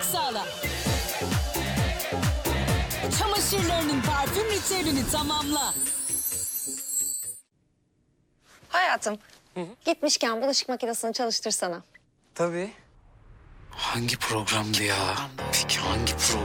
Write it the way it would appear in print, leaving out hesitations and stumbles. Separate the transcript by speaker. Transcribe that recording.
Speaker 1: sağla. Çamaşırlarının parfüm ritüelini tamamla.
Speaker 2: Hayatım, gitmişken bulaşık makinesini çalıştırsana.
Speaker 3: Tabii.
Speaker 4: Hangi programdı ya? Peki hangi program?